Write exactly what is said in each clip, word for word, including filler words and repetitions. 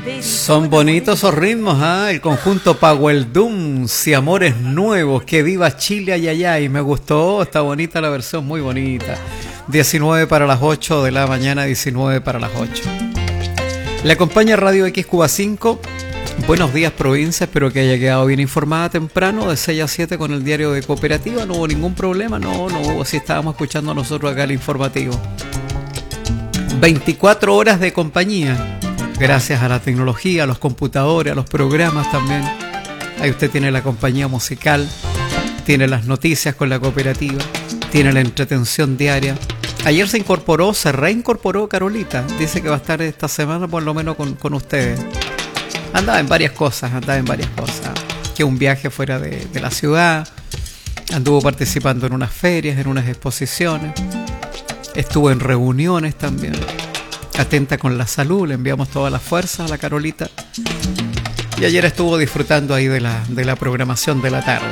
Son bonitos esos ritmos, ¿eh? El conjunto Power Dooms y Amores Nuevos. Que viva Chile, ayayay. Me gustó, está bonita la versión, muy bonita. diecinueve para las ocho de la mañana, diecinueve para las ocho. Le acompaña Radio X Cuba cinco. Buenos días, provincia. Espero que haya quedado bien informada temprano, de seis a siete con el diario de Cooperativa. No hubo ningún problema, no, no hubo. Si estábamos escuchando nosotros acá el informativo. veinticuatro horas de compañía. Gracias a la tecnología, a los computadores, a los programas también. Ahí usted tiene la compañía musical, tiene las noticias con la cooperativa, tiene la entretención diaria. Ayer se incorporó, se reincorporó Carolita. Dice que va a estar esta semana por lo menos con, con ustedes. Andaba en varias cosas, andaba en varias cosas. Que un viaje fuera de, de la ciudad. Anduvo participando en unas ferias, en unas exposiciones. Estuvo en reuniones también. Atenta con la salud, le enviamos toda la fuerza a la Carolita. Y ayer estuvo disfrutando ahí de la, de la programación de la tarde.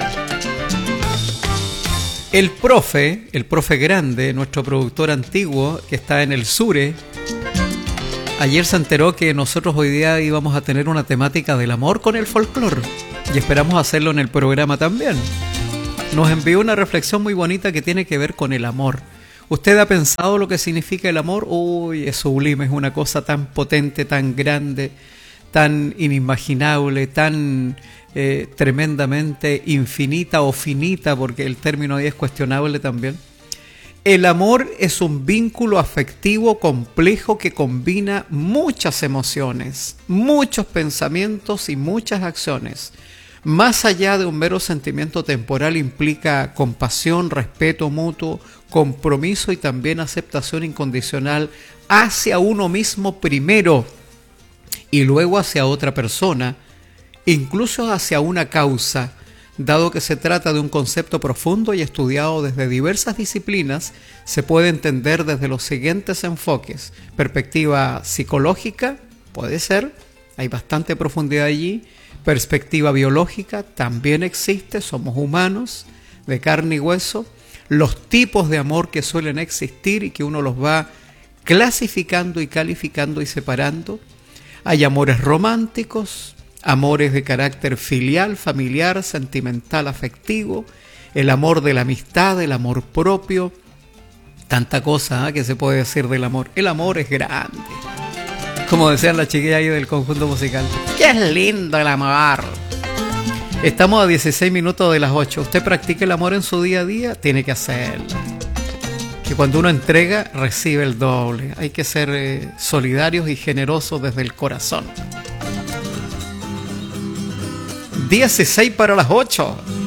El profe, el profe grande, nuestro productor antiguo, que está en el Sure, ayer se enteró que nosotros hoy día íbamos a tener una temática del amor con el folclore. Y esperamos hacerlo en el programa también. Nos envió una reflexión muy bonita que tiene que ver con el amor. ¿Usted ha pensado lo que significa el amor? Uy, es sublime, es una cosa tan potente, tan grande, tan inimaginable, tan eh, tremendamente infinita o finita, porque el término ahí es cuestionable también. El amor es un vínculo afectivo complejo que combina muchas emociones, muchos pensamientos y muchas acciones. Más allá de un mero sentimiento temporal, implica compasión, respeto mutuo, compromiso y también aceptación incondicional hacia uno mismo primero y luego hacia otra persona, incluso hacia una causa, dado que se trata de un concepto profundo y estudiado desde diversas disciplinas. Se puede entender desde los siguientes enfoques: perspectiva psicológica, puede ser, hay bastante profundidad allí. Perspectiva biológica, también existe, somos humanos de carne y hueso. Los tipos de amor que suelen existir y que uno los va clasificando y calificando y separando. Hay amores románticos, amores de carácter filial, familiar, sentimental, afectivo, el amor de la amistad, el amor propio, tanta cosa ¿eh? que se puede decir del amor. El amor es grande. Como decían las chiquillas ahí del conjunto musical. ¡Qué es lindo el amor! Estamos a dieciséis minutos de las ocho. ¿Usted practica el amor en su día a día? Tiene que hacerlo. Que cuando uno entrega, recibe el doble. Hay que ser eh, solidarios y generosos desde el corazón. dieciséis para las ocho.